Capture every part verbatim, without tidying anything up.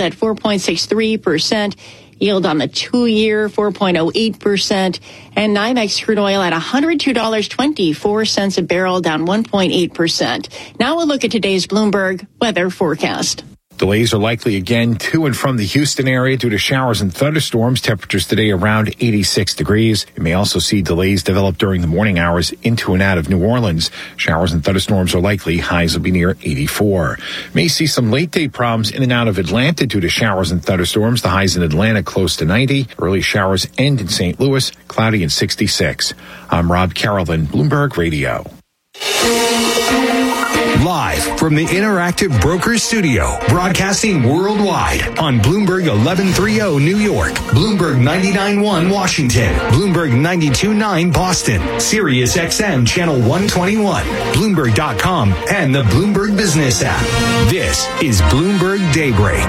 at four point six three percent. Yield on the two-year, four point oh eight percent. And NYMEX crude oil at one hundred two dollars and twenty-four cents a barrel, down one point eight percent. Now we'll look at today's Bloomberg weather forecast. Delays are likely again to and from the Houston area due to showers and thunderstorms. Temperatures today around eighty-six degrees. You may also see delays develop during the morning hours into and out of New Orleans. Showers and thunderstorms are likely. Highs will be near eighty-four. May see some late day problems in and out of Atlanta due to showers and thunderstorms. The highs in Atlanta close to ninety. Early showers end in Saint Louis, cloudy and sixty-six. I'm Rob Carrollton, Bloomberg Radio. Live from the Interactive Brokers Studio, broadcasting worldwide on Bloomberg eleven thirty New York, Bloomberg ninety-nine point one Washington, Bloomberg ninety-two point nine Boston, Sirius X M Channel one twenty-one, Bloomberg dot com, and the Bloomberg Business app. This is Bloomberg Daybreak.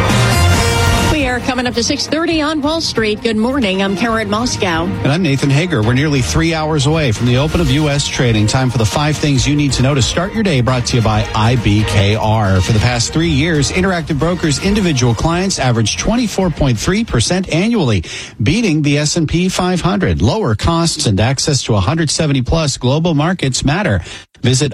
We are coming up to six thirty on Wall Street. Good morning. I'm Karen Moscow. And I'm Nathan Hager. We're nearly three hours away from the open of U S trading. Time for the five things you need to know to start your day, brought to you by I B K R. For the past three years, Interactive Brokers individual clients averaged twenty-four point three percent annually, beating the S and P five hundred. Lower costs and access to one hundred seventy plus global markets matter. Visit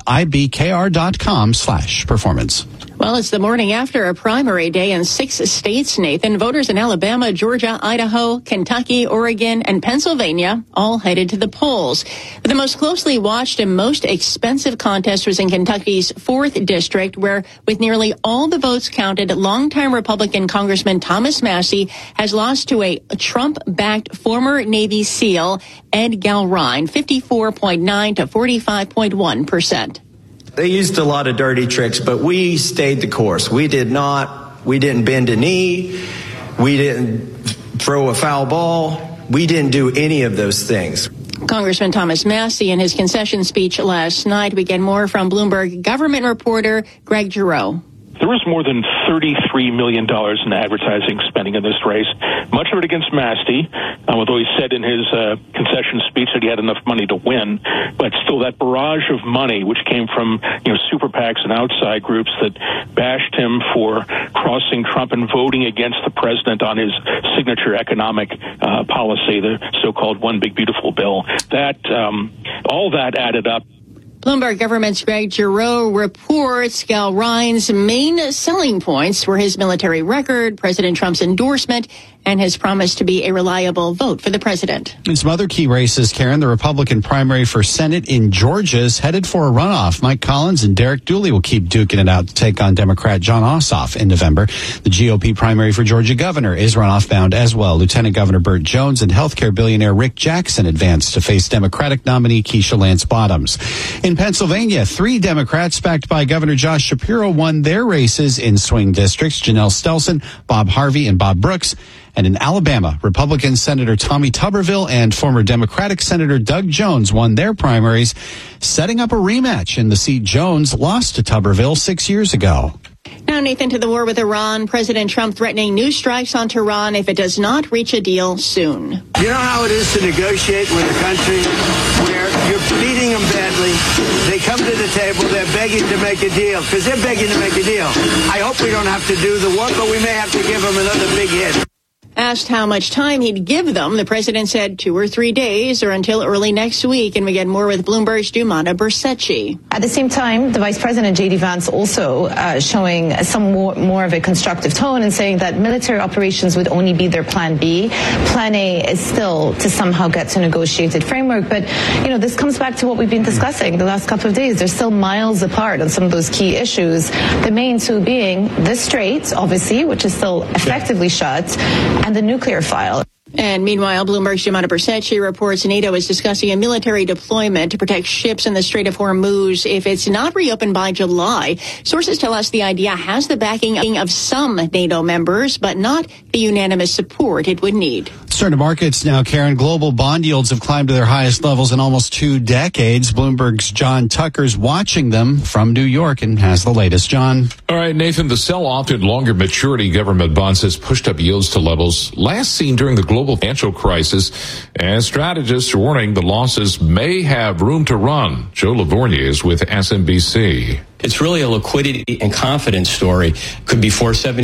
ibkr.com slash performance. Well, it's the morning after a primary day in six states, Nathan. Voters in Alabama, Georgia, Idaho, Kentucky, Oregon, and Pennsylvania all headed to the polls. The most closely watched and most expensive contest was in Kentucky's fourth district, where with nearly all the votes counted, longtime Republican Congressman Thomas Massie has lost to a Trump-backed former Navy SEAL, Ed Galrine, fifty-four point nine to forty-five point one percent. They used a lot of dirty tricks, but we stayed the course. We did not, we didn't bend a knee, we didn't throw a foul ball, we didn't do any of those things. Congressman Thomas Massie in his concession speech last night. We get more from Bloomberg government reporter Greg Giroux. There was more than thirty-three million dollars in advertising spending in this race, much of it against Massie, uh, although he said in his uh, concession speech that he had enough money to win. But still, that barrage of money, which came from you know super PACs and outside groups that bashed him for crossing Trump and voting against the president on his signature economic uh, policy, the so-called One Big Beautiful Bill, that um, all that added up. Bloomberg government's Greg Giroux reports Galrine's main selling points were his military record, President Trump's endorsement, and his promise to be a reliable vote for the president. In some other key races, Karen, the Republican primary for Senate in Georgia is headed for a runoff. Mike Collins and Derek Dooley will keep duking it out to take on Democrat John Ossoff in November. The G O P primary for Georgia governor is runoff bound as well. Lieutenant Governor Burt Jones and healthcare billionaire Rick Jackson advance to face Democratic nominee Keisha Lance Bottoms. In Pennsylvania, three Democrats backed by Governor Josh Shapiro won their races in swing districts. Janelle Stelson, Bob Harvey, and Bob Brooks. And in Alabama, Republican Senator Tommy Tuberville and former Democratic Senator Doug Jones won their primaries, setting up a rematch in the seat Jones lost to Tuberville six years ago. Now, Nathan, to the war with Iran. President Trump threatening new strikes on Tehran if it does not reach a deal soon. You know how it is to negotiate with a country where you're beating them badly. They come to the table, they're begging to make a deal, because they're begging to make a deal. I hope we don't have to do the work, but we may have to give them another big hit. Asked how much time he'd give them, the president said two or three days or until early next week. And we get more with Bloomberg's Jumana Bercecci. At the same time, the Vice President, J D Vance, also uh, showing some more, more of a constructive tone and saying that military operations would only be their plan B. Plan A is still to somehow get to a negotiated framework. But, you know, this comes back to what we've been discussing the last couple of days. They're still miles apart on some of those key issues. The main two being the Strait, obviously, which is still effectively shut, and the nuclear file. And meanwhile, Bloomberg's Jumana Bercecci reports NATO is discussing a military deployment to protect ships in the Strait of Hormuz if it's not reopened by July. Sources tell us the idea has the backing of some NATO members, but not the unanimous support it would need. Turn to markets now, Karen. Global bond yields have climbed to their highest levels in almost two decades. Bloomberg's John Tucker's watching them from New York and has the latest. John. All right, Nathan, the sell-off in longer maturity government bonds has pushed up yields to levels last seen during the global financial crisis, and strategists are warning the losses may have room to run. Joe Lavorgny is with S M B C. It's really a liquidity and confidence story. Could be four seventy-five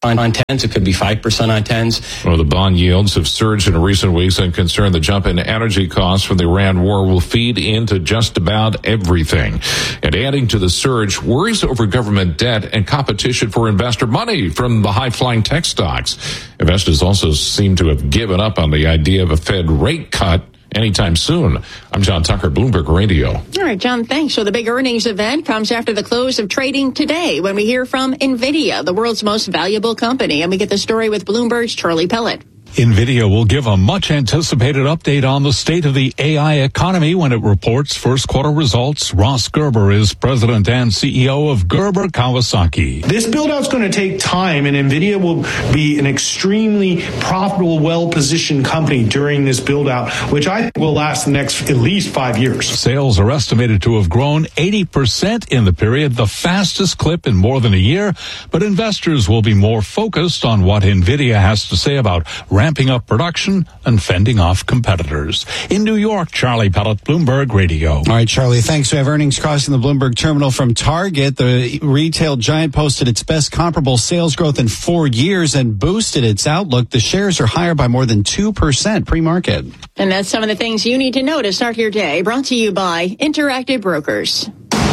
On, on tens, it could be five percent on tens. Well, the bond yields have surged in recent weeks, and concern the jump in energy costs from the Iran war will feed into just about everything. And adding to the surge, worries over government debt and competition for investor money from the high-flying tech stocks. Investors also seem to have given up on the idea of a Fed rate cut anytime soon. I'm John Tucker, Bloomberg Radio. All right, John, thanks. So the big earnings event comes after the close of trading today when we hear from NVIDIA, the world's most valuable company. And we get the story with Bloomberg's Charlie Pellet. NVIDIA will give a much-anticipated update on the state of the A I economy when it reports first quarter results. Ross Gerber is president and C E O of Gerber Kawasaki. This build-out's going to take time, and NVIDIA will be an extremely profitable, well-positioned company during this build-out, which I think will last the next at least five years. Sales are estimated to have grown eighty percent in the period, the fastest clip in more than a year, but investors will be more focused on what NVIDIA has to say about ramping up production and fending off competitors. In New York, Charlie Pellet, Bloomberg Radio. All right, Charlie, thanks. We have earnings crossing the Bloomberg terminal from Target. The retail giant posted its best comparable sales growth in four years and boosted its outlook. The shares are higher by more than two percent pre-market. And that's some of the things you need to know to start your day. Brought to you by Interactive Brokers.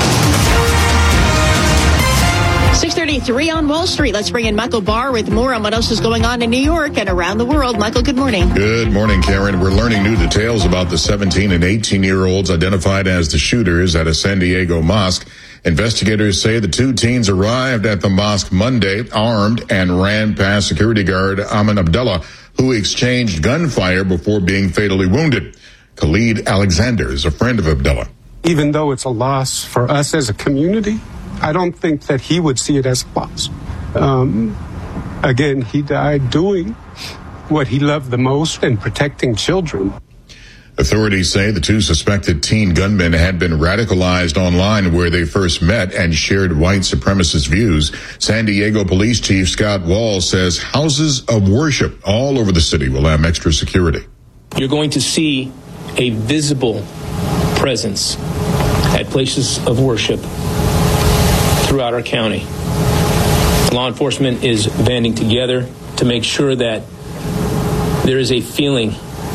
six thirty-three on Wall Street. Let's bring in Michael Barr with more on what else is going on in New York and around the world. Michael, good morning. Good morning, Karen. We're learning new details about the seventeen and eighteen-year-olds identified as the shooters at a San Diego mosque. Investigators say the two teens arrived at the mosque Monday armed and ran past security guard Amin Abdullah, who exchanged gunfire before being fatally wounded. Khalid Alexander is a friend of Abdullah. Even though it's a loss for us as a community, I don't think that he would see it as a loss. Um, again, he died doing what he loved the most and protecting children. Authorities say the two suspected teen gunmen had been radicalized online where they first met and shared white supremacist views. San Diego Police Chief Scott Wall says houses of worship all over the city will have extra security. You're going to see a visible presence at places of worship throughout our county. Law enforcement is banding together to make sure that there is a feeling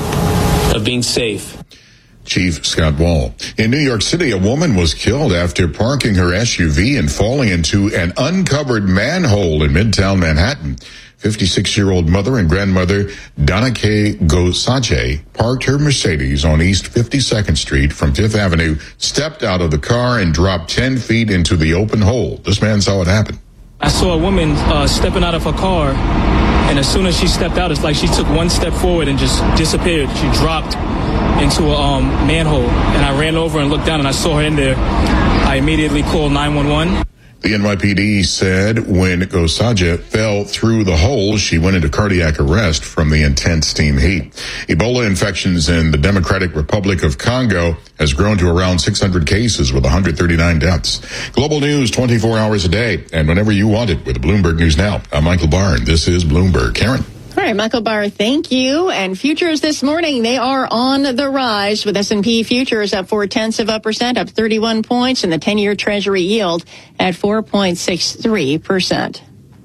of being safe. Chief Scott Wall. In New York City, a woman was killed after parking her S U V and falling into an uncovered manhole in Midtown Manhattan. fifty-six-year-old mother and grandmother Donna K. Gosache parked her Mercedes on East fifty-second Street from Fifth Avenue, stepped out of the car, and dropped ten feet into the open hole. This man saw it happen. I saw a woman uh, stepping out of her car, and as soon as she stepped out, it's like she took one step forward and just disappeared. She dropped into a um, manhole, and I ran over and looked down, and I saw her in there. I immediately called nine one one. The N Y P D said when Gosaja fell through the hole, she went into cardiac arrest from the intense steam heat. Ebola infections in the Democratic Republic of Congo has grown to around six hundred cases with one hundred thirty-nine deaths. Global news twenty-four hours a day and whenever you want it with Bloomberg News Now. I'm Michael Barr, and this is Bloomberg. Karen. All right, Michael Barr, thank you. And futures this morning, they are on the rise with S and P futures up four tenths of a percent, up thirty-one points, and the ten-year Treasury yield at four point six three percent.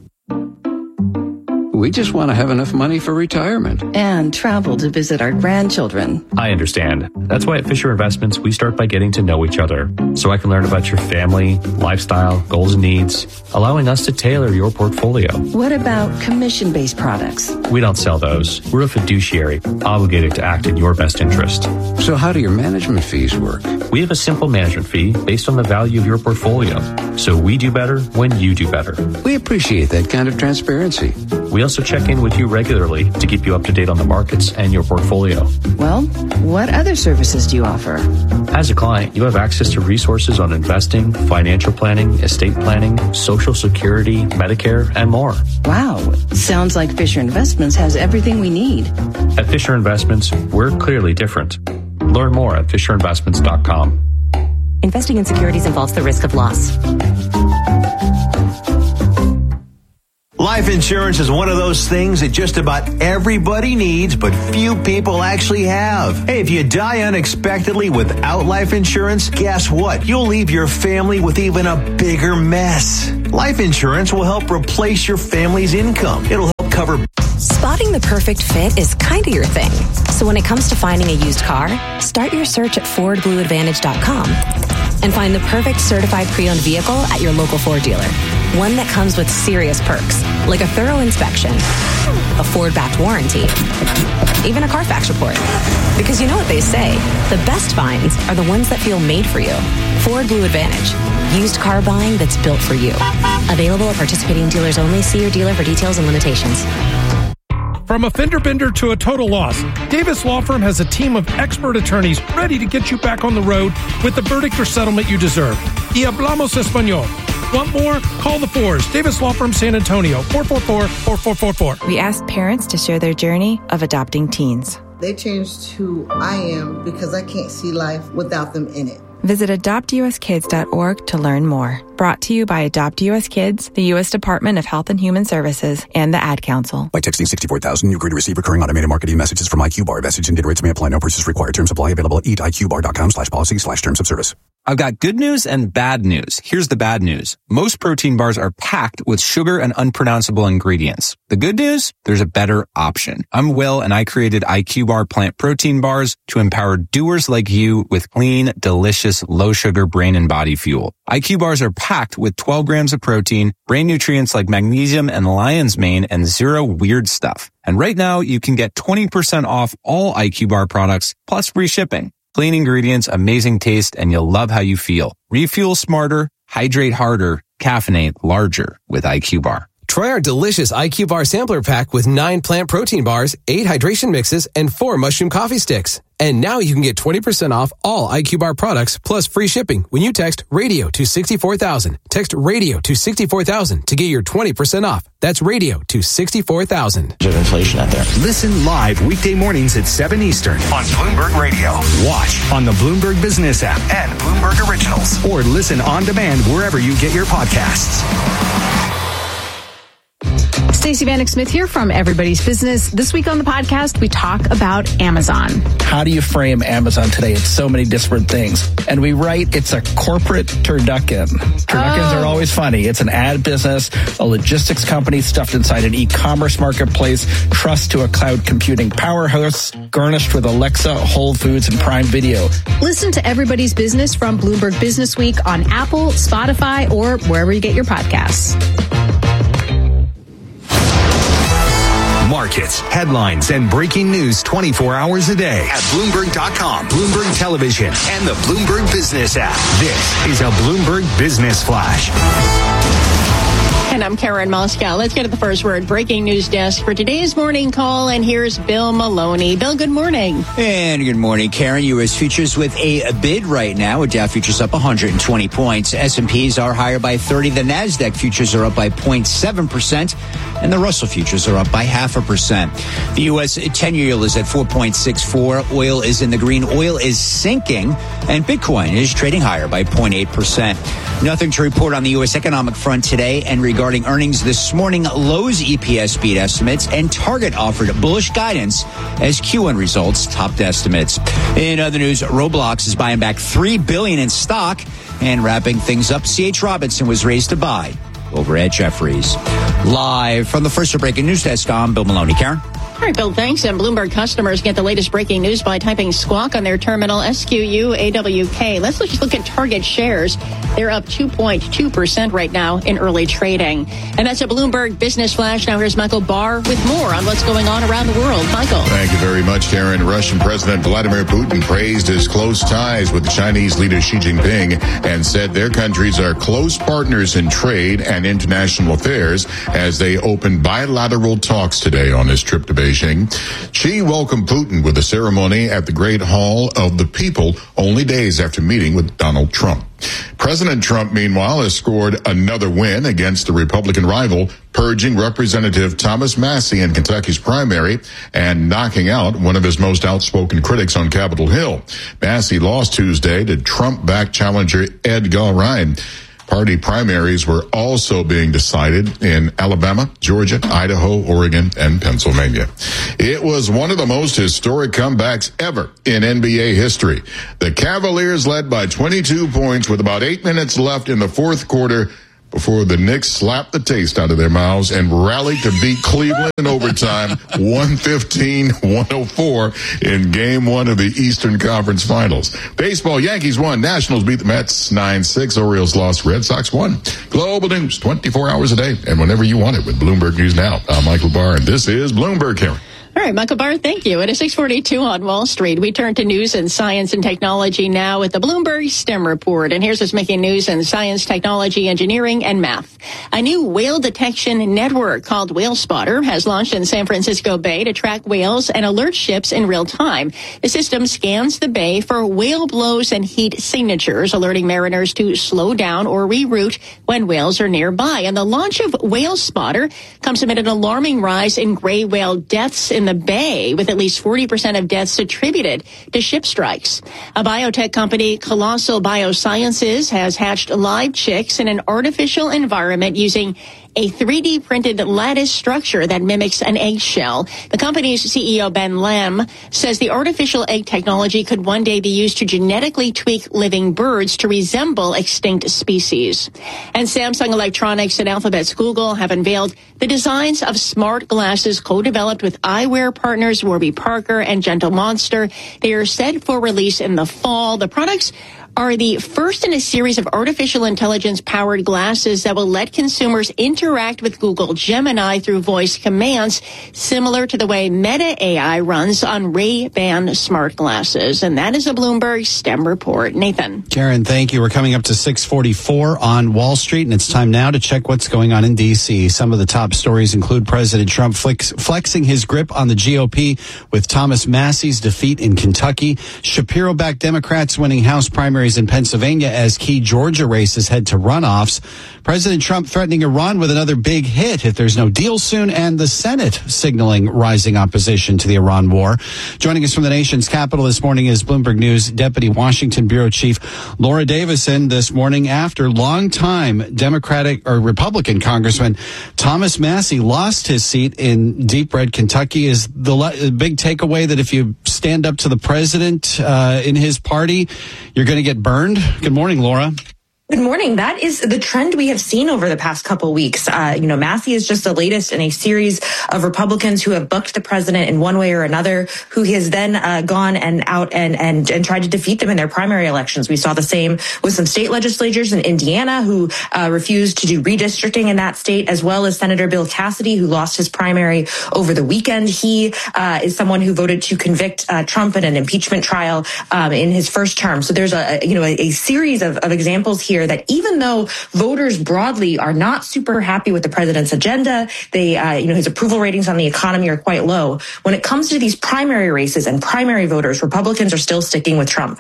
We just want to have enough money for retirement. And travel to visit our grandchildren. I understand. That's why at Fisher Investments, we start by getting to know each other. So I can learn about your family, lifestyle, goals and needs, allowing us to tailor your portfolio. What about commission-based products? We don't sell those. We're a fiduciary, obligated to act in your best interest. So how do your management fees work? We have a simple management fee based on the value of your portfolio. So we do better when you do better. We appreciate that kind of transparency. We also check in with you regularly to keep you up to date on the markets and your portfolio. Well, what other services do you offer? As a client, you have access to resources on investing, financial planning, estate planning, Social Security, Medicare, and more. Wow. Sounds like Fisher Investments has everything we need. At Fisher Investments, we're clearly different. Learn more at fisher investments dot com. Investing in securities involves the risk of loss. Life insurance is one of those things that just about everybody needs, but few people actually have. Hey, if you die unexpectedly without life insurance, guess what? You'll leave your family with even a bigger mess. Life insurance will help replace your family's income. It'll help cover... Spotting the perfect fit is kind of your thing. So when it comes to finding a used car, start your search at Ford Blue Advantage dot com and find the perfect certified pre-owned vehicle at your local Ford dealer. One that comes with serious perks, like a thorough inspection, a Ford-backed warranty, even a Carfax report. Because you know what they say, the best finds are the ones that feel made for you. Ford Blue Advantage. Used car buying that's built for you. Available at participating dealers only. See your dealer for details and limitations. From a fender bender to a total loss, Davis Law Firm has a team of expert attorneys ready to get you back on the road with the verdict or settlement you deserve. Y hablamos español. Want more? Call the Fours. Davis Law Firm San Antonio, four four four, four four four four. We asked parents to share their journey of adopting teens. They changed who I am because I can't see life without them in it. Visit adopt u s kids dot org to learn more. Brought to you by Adopt U S Kids, the U S Department of Health and Human Services, and the Ad Council. By texting sixty-four thousand, you agree to receive recurring automated marketing messages from iQBar. Message and data rates may apply. No purchase required. Terms apply. Available at eat I Q bar dot com slash policy slash terms of service. I've got good news and bad news. Here's the bad news. Most protein bars are packed with sugar and unpronounceable ingredients. The good news? There's a better option. I'm Will, and I created iQBar plant protein bars to empower doers like you with clean, delicious, low-sugar brain and body fuel. iQBars are packed with twelve grams of protein, brain nutrients like magnesium and lion's mane, and zero weird stuff. And right now, you can get twenty percent off all iQBar products, plus free shipping. Clean ingredients, amazing taste, and you'll love how you feel. Refuel smarter, hydrate harder, caffeinate larger with iQBar. Try our delicious iQBar sampler pack with nine plant protein bars, eight hydration mixes, and four mushroom coffee sticks. And now you can get twenty percent off all iQBar products plus free shipping when you text radio to sixty-four thousand. Text radio to sixty-four thousand to get your twenty percent off. That's radio to sixty-four thousand. There's inflation out there. Listen live weekday mornings at seven Eastern on Bloomberg Radio. Watch on the Bloomberg Business app and Bloomberg Originals. Or listen on demand wherever you get your podcasts. Stacey Vanek Smith here from Everybody's Business. This week on the podcast, we talk about Amazon. How do you frame Amazon today? It's so many disparate things. And we write it's a corporate turducken. Turduckens oh. are always funny. It's an ad business, a logistics company stuffed inside an e-commerce marketplace, trust to a cloud computing powerhouse, garnished with Alexa, Whole Foods, and Prime Video. Listen to Everybody's Business from Bloomberg Business Week on Apple, Spotify, or wherever you get your podcasts. Markets, headlines, and breaking news twenty-four hours a day at Bloomberg dot com, Bloomberg Television, and the Bloomberg Business app. This is a Bloomberg Business Flash. And I'm Karen Moscow. Let's get to the first word breaking news desk for today's morning call. And here's Bill Maloney. Bill, good morning. And good morning, Karen. U S futures with a bid right now. With Dow futures up one hundred twenty points. S and P's are higher by thirty. The NASDAQ futures are up by zero point seven percent. And the Russell futures are up by half a percent. The U S ten-year yield is at four point six four. Oil is in the green. Oil is sinking. And Bitcoin is trading higher by zero point eight percent. Nothing to report on the U S economic front today. And regarding earnings this morning, Lowe's E P S beat estimates and Target offered bullish guidance as Q one results topped estimates. In other news, Roblox is buying back three billion dollars in stock. And wrapping things up, C H. Robinson was raised to buy over at Jefferies. Live from the First Breaking News Desk, I'm Bill Maloney. Karen? All right, Bill, thanks. And Bloomberg customers get the latest breaking news by typing squawk on their terminal, S Q U A W K. Let's just look at Target shares. They're up two point two percent right now in early trading. And that's a Bloomberg Business Flash. Now here's Michael Barr with more on what's going on around the world. Michael. Thank you very much, Karen. Russian President Vladimir Putin praised his close ties with Chinese leader Xi Jinping and said their countries are close partners in trade and international affairs as they open bilateral talks today on his trip to Beijing. Xi welcomed Putin with a ceremony at the Great Hall of the People only days after meeting with Donald Trump. President Trump, meanwhile, has scored another win against the Republican rival, purging Representative Thomas Massie in Kentucky's primary and knocking out one of his most outspoken critics on Capitol Hill. Massie lost Tuesday to Trump-backed challenger Ed Gulrine. Party primaries were also being decided in Alabama, Georgia, Idaho, Oregon, and Pennsylvania. It was one of the most historic comebacks ever in N B A history. The Cavaliers led by twenty-two points with about eight minutes left in the fourth quarter before the Knicks slapped the taste out of their mouths and rallied to beat Cleveland in overtime, one fifteen to one oh four in game one of the Eastern Conference Finals. Baseball, Yankees won. Nationals beat the Mets nine six. Orioles lost. Red Sox won. Global news, twenty-four hours a day and whenever you want it with Bloomberg News Now. I'm Michael Barr, and this is Bloomberg, Karen. All right, Michael Barr, thank you. It is six forty-two on Wall Street. We turn to news and science and technology now with the Bloomberg STEM report. And here's what's making news in science, technology, engineering, and math. A new whale detection network called Whale Spotter has launched in San Francisco Bay to track whales and alert ships in real time. The system scans the bay for whale blows and heat signatures, alerting mariners to slow down or reroute when whales are nearby. And the launch of Whale Spotter comes amid an alarming rise in gray whale deaths in the bay, with at least forty percent of deaths attributed to ship strikes. A biotech company, Colossal Biosciences, has hatched live chicks in an artificial environment using a three D printed lattice structure that mimics an eggshell. The company's C E O, Ben Lamb, says the artificial egg technology could one day be used to genetically tweak living birds to resemble extinct species. And Samsung Electronics and Alphabet's Google have unveiled the designs of smart glasses co-developed with eyewear partners Warby Parker and Gentle Monster. They are set for release in the fall. The products are the first in a series of artificial intelligence-powered glasses that will let consumers interact with Google Gemini through voice commands, similar to the way Meta A I runs on Ray-Ban smart glasses. And that is a Bloomberg STEM report. Nathan. Karen, thank you. We're coming up to six forty-four on Wall Street, and it's time now to check what's going on in D C. Some of the top stories include President Trump flex, flexing his grip on the G O P with Thomas Massie's defeat in Kentucky, Shapiro-backed Democrats winning House primaries in Pennsylvania as key Georgia races head to runoffs. President Trump threatening Iran with another big hit if there's no deal soon, and the Senate signaling rising opposition to the Iran war. Joining us from the nation's capital this morning is Bloomberg News Deputy Washington Bureau Chief Laura Davison this morning after longtime Democratic or Republican Congressman Thomas Massie lost his seat in deep red Kentucky. Is the le- big takeaway that if you stand up to the president uh, in his party, you're going to get burned? Good morning, Laura. Good morning. That is the trend we have seen over the past couple of weeks. Uh, you know, Massie is just the latest in a series of Republicans who have bucked the president in one way or another, who has then uh, gone and out and, and, and tried to defeat them in their primary elections. We saw the same with some state legislatures in Indiana who uh, refused to do redistricting in that state, as well as Senator Bill Cassidy, who lost his primary over the weekend. He uh, is someone who voted to convict uh, Trump in an impeachment trial um, in his first term. So there's a, you know, a, a series of, of examples here that even though voters broadly are not super happy with the president's agenda, they, uh, you know, his approval ratings on the economy are quite low. When it comes to these primary races and primary voters, Republicans are still sticking with Trump.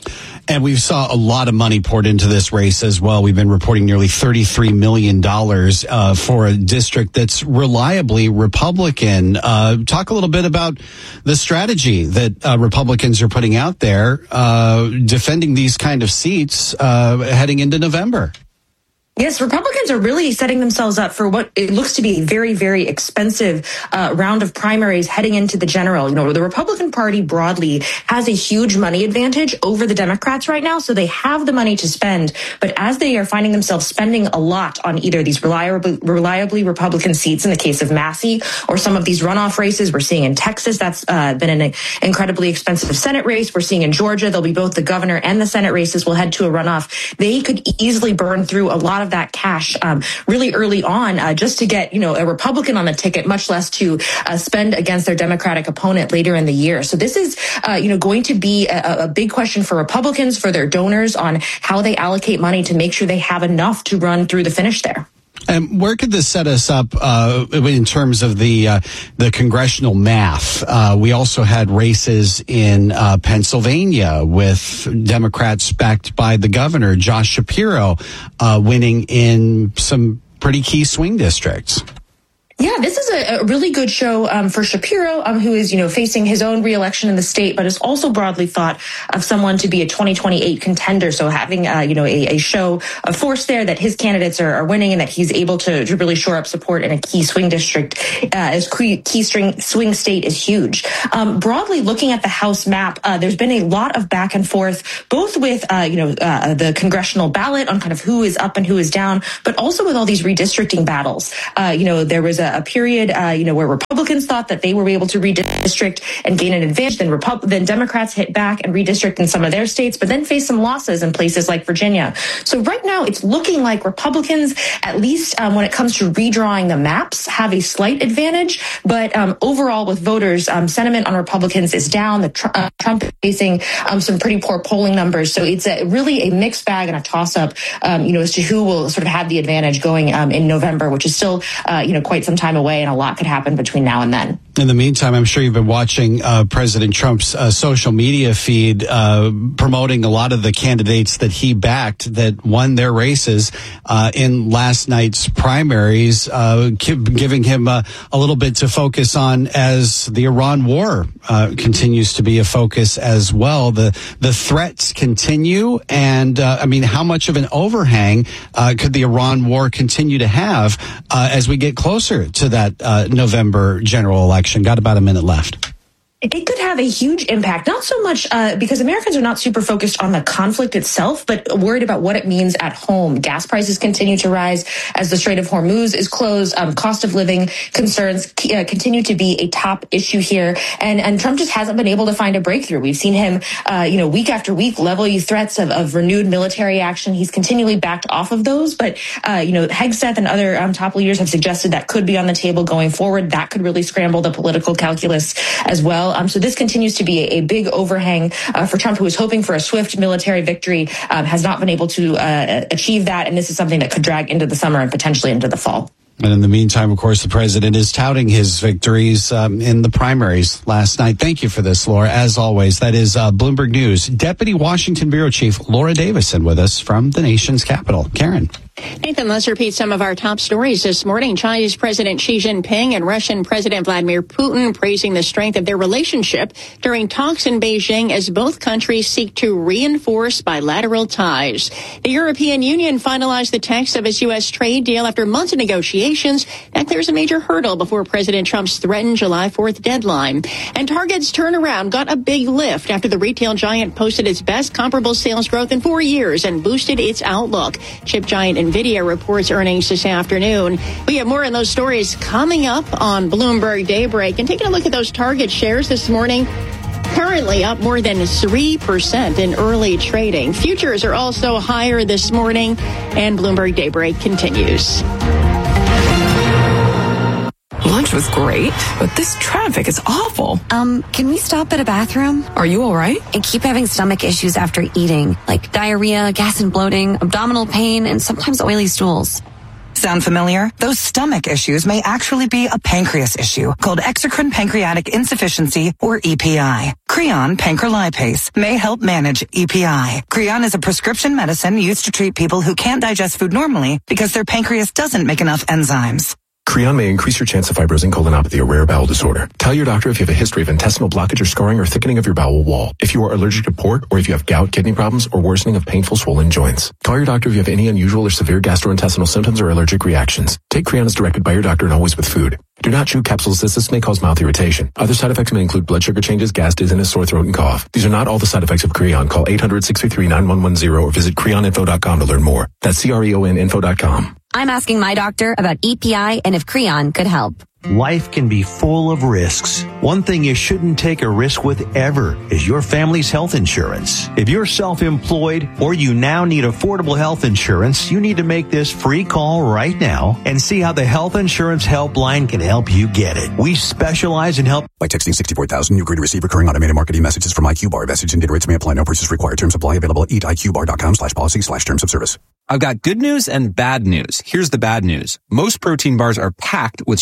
And we saw a lot of money poured into this race as well. We've been reporting nearly thirty-three million dollars uh, for a district that's reliably Republican. Uh, talk a little bit about the strategy that uh, Republicans are putting out there, uh, defending these kind of seats uh, heading into November. Yes, Republicans are really setting themselves up for what it looks to be a very, very expensive uh, round of primaries heading into the general. You know, the Republican Party broadly has a huge money advantage over the Democrats right now, so they have the money to spend. But as they are finding themselves spending a lot on either these reliably, reliably Republican seats in the case of Massie or some of these runoff races we're seeing in Texas, that's uh, been an incredibly expensive Senate race. We're seeing in Georgia, there'll be both the governor and the Senate races will head to a runoff. They could easily burn through a lot of that cash um, really early on uh, just to get, you know, a Republican on the ticket, much less to uh, spend against their Democratic opponent later in the year. So this is, uh, you know, going to be a, a big question for Republicans, for their donors on how they allocate money to make sure they have enough to run through the finish there. And where could this set us up uh, in terms of the uh, the congressional math? Uh, we also had races in uh, Pennsylvania with Democrats backed by the governor, Josh Shapiro, uh, winning in some pretty key swing districts. Yeah, this is a, a really good show um, for Shapiro, um, who is, you know, facing his own reelection in the state, but is also broadly thought of someone to be a twenty twenty-eight contender. So having, uh, you know, a, a show of force there that his candidates are, are winning and that he's able to, to really shore up support in a key swing district uh, as key, key string, swing state is huge. Um, broadly looking at the House map, uh, there's been a lot of back and forth, both with, uh, you know, uh, the congressional ballot on kind of who is up and who is down, but also with all these redistricting battles. Uh, you know, there was a a period, uh, you know, where Republicans thought that they were able to redistrict and gain an advantage. Then Repub- then Democrats hit back and redistrict in some of their states, but then faced some losses in places like Virginia. So right now it's looking like Republicans, at least um, when it comes to redrawing the maps, have a slight advantage. But um, overall with voters, um, sentiment on Republicans is down. The tr- uh, Trump is facing um, some pretty poor polling numbers. So it's a, really a mixed bag and a toss-up, um, you know, as to who will sort of have the advantage going um, in November, which is still, uh, you know, quite some time away, and a lot could happen between now and then. In the meantime, I'm sure you've been watching uh, President Trump's uh, social media feed uh, promoting a lot of the candidates that he backed that won their races uh, in last night's primaries, uh, giving him uh, a little bit to focus on as the Iran war uh, continues to be a focus as well. The the threats continue, and uh, I mean, how much of an overhang uh, could the Iran war continue to have uh, as we get closer to that uh, November general election? Got about a minute left. It could have a huge impact, not so much uh, because Americans are not super focused on the conflict itself, but worried about what it means at home. Gas prices continue to rise as the Strait of Hormuz is closed. Um, cost of living concerns uh, continue to be a top issue here. And, and Trump just hasn't been able to find a breakthrough. We've seen him, uh, you know, week after week level threats of, of renewed military action. He's continually backed off of those. But, uh, you know, Hegseth and other um, top leaders have suggested that could be on the table going forward. That could really scramble the political calculus as well. Um, so this continues to be a, a big overhang uh, for Trump, who is hoping for a swift military victory, um, has not been able to uh, achieve that. And this is something that could drag into the summer and potentially into the fall. And in the meantime, of course, the president is touting his victories um, in the primaries last night. Thank you for this, Laura. As always, that is uh, Bloomberg News. Deputy Washington Bureau Chief Laura Davison with us from the nation's capital. Karen. Nathan, let's repeat some of our top stories this morning. Chinese President Xi Jinping and Russian President Vladimir Putin praising the strength of their relationship during talks in Beijing as both countries seek to reinforce bilateral ties. The European Union finalized the text of its U S trade deal after months of negotiations. That clears a major hurdle before President Trump's threatened July fourth deadline. And Target's turnaround got a big lift after the retail giant posted its best comparable sales growth in four years and boosted its outlook. Chip giant NVIDIA reports earnings this afternoon. We have more on those stories coming up on Bloomberg Daybreak. And taking a look at those Target shares this morning, currently up more than three percent in early trading. Futures are also higher this morning, and Bloomberg Daybreak continues. Lunch was great, but this traffic is awful. Um, can we stop at a bathroom? Are you all right? I keep having stomach issues after eating, like diarrhea, gas and bloating, abdominal pain, and sometimes oily stools. Sound familiar? Those stomach issues may actually be a pancreas issue called exocrine pancreatic insufficiency, or E P I. Creon pancrelipase may help manage E P I. Creon is a prescription medicine used to treat people who can't digest food normally because their pancreas doesn't make enough enzymes. Creon may increase your chance of fibrosing colonopathy, a rare bowel disorder. Tell your doctor if you have a history of intestinal blockage or scarring or thickening of your bowel wall. If you are allergic to pork, or if you have gout, kidney problems, or worsening of painful swollen joints. Call your doctor if you have any unusual or severe gastrointestinal symptoms or allergic reactions. Take Creon as directed by your doctor and always with food. Do not chew capsules as this may cause mouth irritation. Other side effects may include blood sugar changes, gas, dizziness, sore throat, and cough. These are not all the side effects of Creon. Call eight hundred, six three three, nine one one zero or visit creon info dot com to learn more. That's C R E O N info dot com. I'm asking my doctor about E P I and if Creon could help. Life can be full of risks. One thing you shouldn't take a risk with ever is your family's health insurance. If you're self-employed or you now need affordable health insurance, you need to make this free call right now and see how the Health Insurance Helpline can help you get it. We specialize in help. By texting sixty-four thousand, you agree to receive recurring automated marketing messages from iQbar. Message and data rates may apply. No purchase required. Terms apply. Available at eat I Q bar dot com slash policy slash terms of service. I've got good news and bad news. Here's the bad news. Most protein bars are packed with sugar and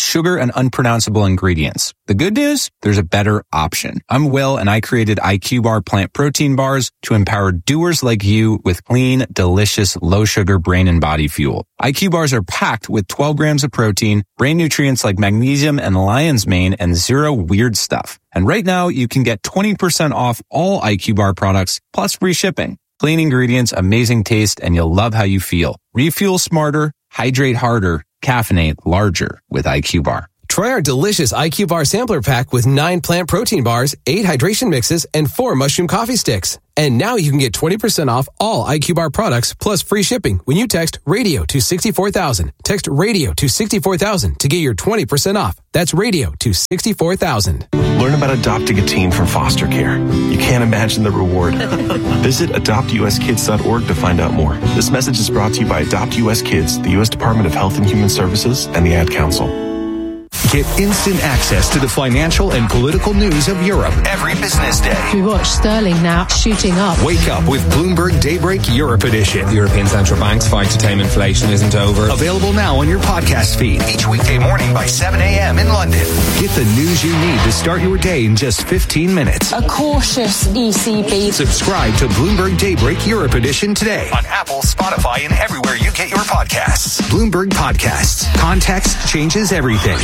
and unpronounceable ingredients. The good news? There's a better option. I'm Will, and I created I Q Bar Plant Protein Bars to empower doers like you with clean, delicious, low-sugar brain and body fuel. I Q Bars are packed with twelve grams of protein, brain nutrients like magnesium and lion's mane, and zero weird stuff. And right now, you can get twenty percent off all I Q Bar products, plus free shipping. Clean ingredients, amazing taste, and you'll love how you feel. Refuel smarter, hydrate harder, caffeinate larger with I Q Bar. Try our delicious I Q Bar sampler pack with nine plant protein bars, eight hydration mixes, and four mushroom coffee sticks. And now you can get twenty percent off all I Q Bar products plus free shipping when you text radio to sixty-four thousand. Text radio to sixty-four thousand to get your twenty percent off. That's radio to sixty-four thousand. Learn about adopting a teen from foster care. You can't imagine the reward. Visit adopt u s kids dot org to find out more. This message is brought to you by Adopt U S Kids, the U S Department of Health and Human Services, and the Ad Council. Get instant access to the financial and political news of Europe every business day. We watch sterling now shooting up. Wake up with Bloomberg Daybreak Europe Edition. The European Central Bank's fight to tame inflation isn't over. Available now on your podcast feed each weekday morning by seven a.m. in London. Get the news you need to start your day in just fifteen minutes. A cautious E C B. Subscribe to Bloomberg Daybreak Europe Edition today on Apple, Spotify, and everywhere you get your podcasts. Bloomberg Podcasts. Context changes everything.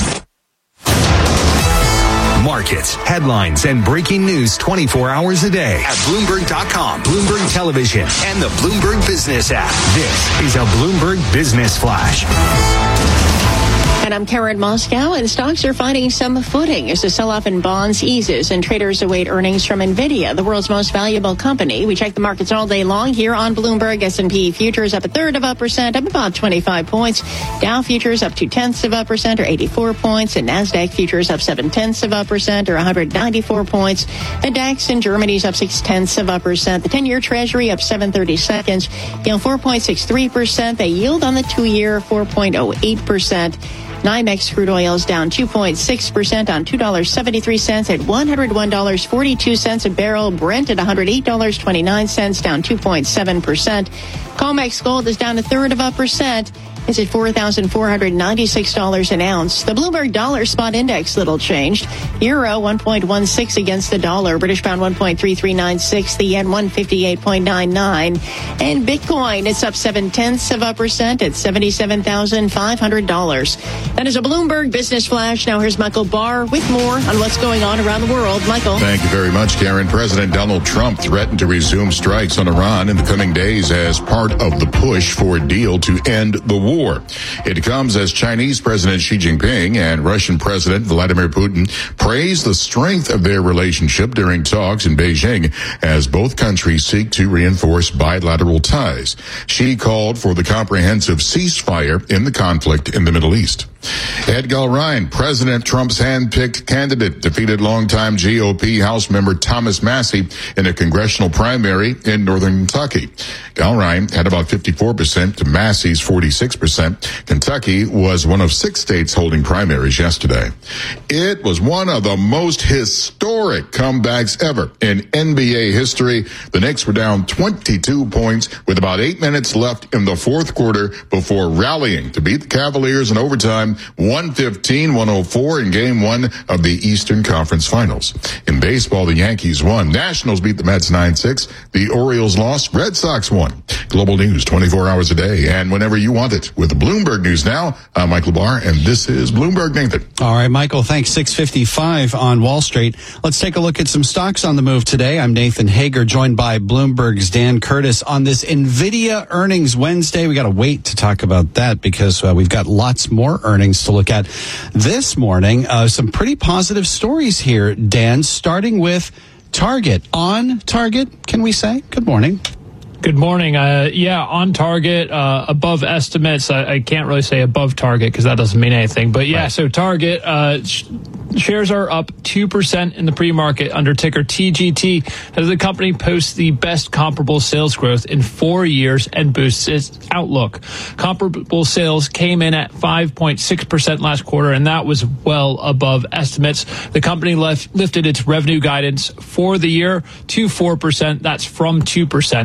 Markets, headlines, and breaking news twenty-four hours a day at Bloomberg dot com, Bloomberg Television, and the Bloomberg Business app. This is a Bloomberg Business Flash. And I'm Karen Moscow, and stocks are finding some footing as the sell-off in bonds eases and traders await earnings from NVIDIA, the world's most valuable company. We check the markets all day long here on Bloomberg. S and P futures up a third of a percent, up about twenty-five points. Dow futures up two-tenths of a percent, or eighty-four points. And NASDAQ futures up seven-tenths of a percent, or one hundred ninety-four points. The DAX in Germany's up six-tenths of a percent. The ten-year Treasury up seven thirty-seconds, yield four point six three percent. The yield on the two-year four point oh eight percent. NYMEX crude oil is down two point six percent on two dollars and seventy-three cents at one hundred one dollars and forty-two cents a barrel. Brent at one hundred eight dollars and twenty-nine cents, down two point seven percent. COMEX gold is down a third of a percent. It's at four thousand four hundred ninety-six dollars an ounce. The Bloomberg Dollar Spot Index little changed. Euro one point one six against the dollar. British pound one point three three nine six. The yen one fifty-eight point nine nine. And Bitcoin, it's up seven tenths of a percent at seventy-seven thousand five hundred dollars. That is a Bloomberg Business Flash. Now here's Michael Barr with more on what's going on around the world. Michael. Thank you very much, Karen. President Donald Trump threatened to resume strikes on Iran in the coming days as part of the push for a deal to end the war. War. It comes as Chinese President Xi Jinping and Russian President Vladimir Putin praised the strength of their relationship during talks in Beijing as both countries seek to reinforce bilateral ties. Xi called for the comprehensive ceasefire in the conflict in the Middle East. Ed Gulrine, President Trump's hand-picked candidate, defeated longtime G O P House member Thomas Massie in a congressional primary in northern Kentucky. Gulrine had about fifty-four percent to Massie's forty-six percent. Kentucky was one of six states holding primaries yesterday. It was one of the most historic comebacks ever in N B A history. The Knicks were down twenty-two points with about eight minutes left in the fourth quarter before rallying to beat the Cavaliers in overtime one fifteen to one oh four in game one of the Eastern Conference Finals. In baseball, the Yankees won. Nationals beat the Mets nine six. The Orioles lost. Red Sox won. Global news twenty-four hours a day and whenever you want it. With the Bloomberg News Now, I'm Michael Barr, and this is Bloomberg Nathan. All right, Michael, thanks. six fifty-five on Wall Street. Let's take a look at some stocks on the move today. I'm Nathan Hager, joined by Bloomberg's Dan Curtis on this NVIDIA earnings Wednesday. We got to wait to talk about that because uh, we've got lots more earnings to look at this morning. Uh, some pretty positive stories here, Dan, starting with Target. On target, can we say? Good morning. Good morning. Uh, yeah, on target, uh, above estimates. I, I can't really say above target because that doesn't mean anything. But yeah, right. So Target uh, sh- shares are up two percent in the pre-market under ticker T G T as the company posts the best comparable sales growth in four years and boosts its outlook. Comparable sales came in at five point six percent last quarter, and that was well above estimates. The company left, lifted its revenue guidance for the year to four percent. That's from two percent. It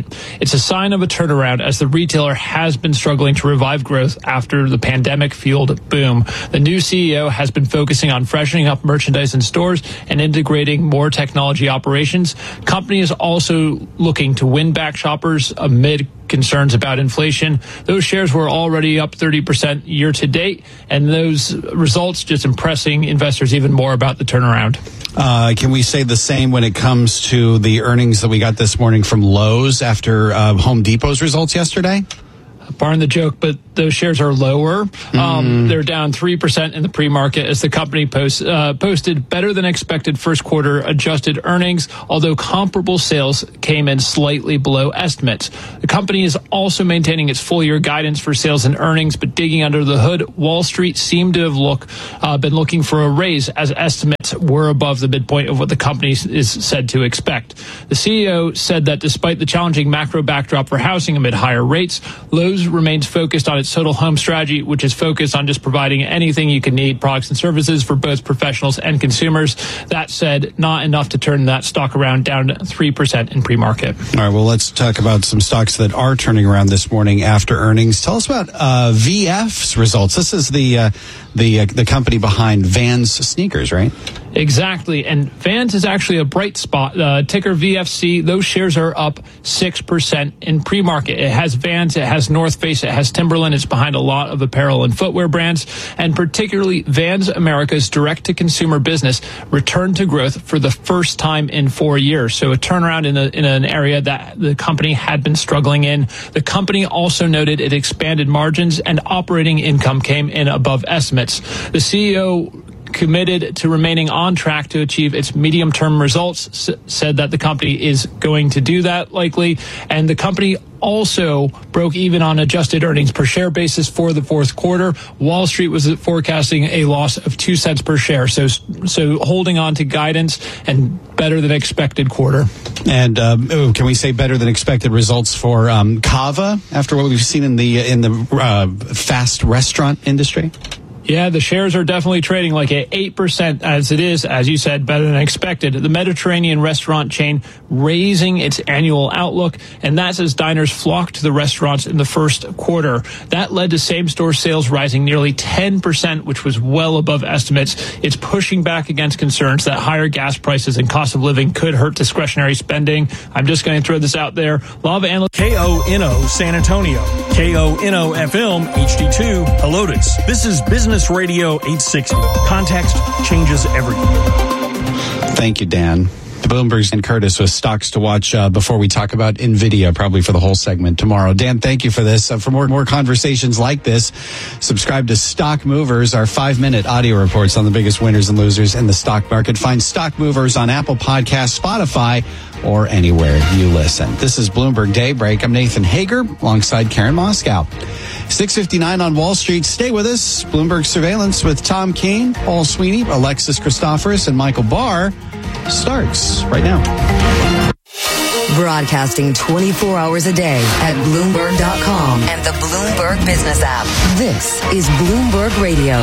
It's a sign of a turnaround as the retailer has been struggling to revive growth after the pandemic-fueled boom. The new C E O has been focusing on freshening up merchandise in stores and integrating more technology operations. Company is also looking to win back shoppers amid concerns about inflation. Those shares were already up thirty percent year to date, and those results just impressing investors even more about the turnaround. Uh, can we say the same when it comes to the earnings that we got this morning from Lowe's after uh, Home Depot's results yesterday? Pardon the joke, but those shares are lower. Mm. Um, they're down three percent in the pre-market as the company post, uh, posted better than expected first quarter adjusted earnings, although comparable sales came in slightly below estimates. The company is also maintaining its full year guidance for sales and earnings, but digging under the hood, Wall Street seemed to have look, uh, been looking for a raise as estimates were above the midpoint of what the company is said to expect. The C E O said that despite the challenging macro backdrop for housing amid higher rates, Lowe's remains focused on its total home strategy, which is focused on just providing anything you can need, products and services for both professionals and consumers. That said, not enough to turn that stock around, down three percent in pre-market. All right, well, let's talk about some stocks that are turning around this morning after earnings. Tell us about uh, V F's results. This is the uh, the uh, the company behind Vans sneakers, right? Exactly. And Vans is actually a bright spot. Uh, ticker V F C, those shares are up six percent in pre-market. It has Vans, it has North Face, it has Timberland. It's behind a lot of apparel and footwear brands. And particularly Vans America's direct-to-consumer business returned to growth for the first time in four years. So a turnaround in, a, in an area that the company had been struggling in. The company also noted it expanded margins and operating income came in above estimates. The C E O committed to remaining on track to achieve its medium-term results, s- said that the company is going to do that likely, and the company also broke even on adjusted earnings per share basis for the fourth quarter. Wall Street was forecasting a loss of two cents per share, so so holding on to guidance and better than expected quarter. And um, oh, can we say better than expected results for um, Cava after what we've seen in the in the uh, fast restaurant industry? Yeah, the shares are definitely trading like at eight percent as it is, as you said, better than expected. The Mediterranean restaurant chain raising its annual outlook, and that's as diners flocked to the restaurants in the first quarter. That led to same-store sales rising nearly ten percent, which was well above estimates. It's pushing back against concerns that higher gas prices and cost of living could hurt discretionary spending. I'm just going to throw this out there. Lava analyst K O N O San Antonio, K O N O F M H D two Helotes. This is Business Radio eight sixty. Context changes everything. Thank you, Dan. Bloomberg's and Curtis with stocks to watch uh, before we talk about NVIDIA, probably for the whole segment tomorrow. Dan, thank you for this. Uh, for more more conversations like this, subscribe to Stock Movers, our five-minute audio reports on the biggest winners and losers in the stock market. Find Stock Movers on Apple Podcasts, Spotify, or anywhere you listen. This is Bloomberg Daybreak. I'm Nathan Hager alongside Karen Moscow. six fifty-nine on Wall Street. Stay with us. Bloomberg Surveillance with Tom Keene, Paul Sweeney, Alexis Christoforous, and Michael Barr starts right now. Broadcasting twenty-four hours a day at Bloomberg dot com and the Bloomberg Business app. This is Bloomberg Radio.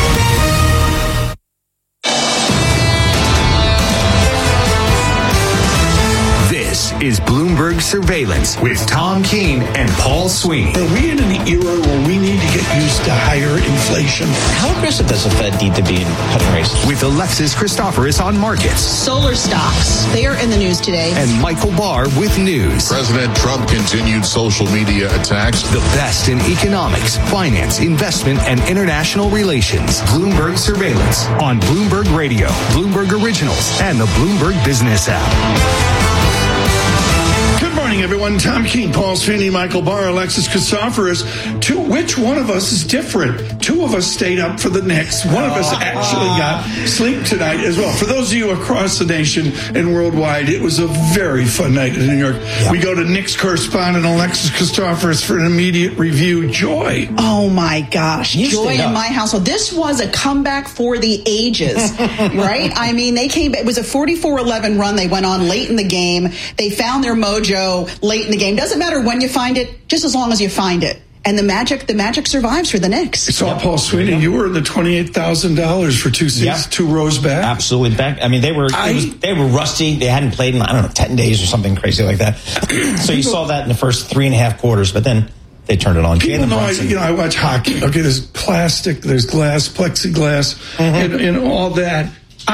This is Bloomberg Surveillance with Tom Keene and Paul Sweeney. Are we in an era where we need to get used to higher inflation? How aggressive does the Fed need to be in cutting rates? With Alexis Christoforous on markets. Solar stocks, they are in the news today. And Michael Barr with news. President Trump continued social media attacks. The best in economics, finance, investment, and international relations. Bloomberg Surveillance on Bloomberg Radio, Bloomberg Originals, and the Bloomberg Business app. Good morning, everyone. Tom Keene, Paul Sweeney, Michael Barr, Alexis Christoforous. To which one of us is different? Two of us stayed up for the Knicks. One of us actually got sleep tonight as well. For those of you across the nation and worldwide, it was a very fun night in New York. Yep. We go to Knicks correspondent Alexis Christoforous for an immediate review. Joy. Oh, my gosh. You Joy in my household. This was a comeback for the ages, right? I mean, they came, it was a forty-four eleven run. They went on late in the game. They found their mojo late in the game. Doesn't matter when you find it, just as long as you find it. and the magic the magic survives for the Knicks. I saw Paul Sweeney. You were in the twenty-eight thousand dollars for two seats, yep. two rows back. Absolutely back. I mean, they were I, was, they were rusty. They hadn't played in, I don't know, ten days or something crazy like that. So you saw that in the first three and a half quarters, but then they turned it on. People know I, you know, I watch hockey. Okay, there's plastic, there's glass, plexiglass, mm-hmm. and, and all that.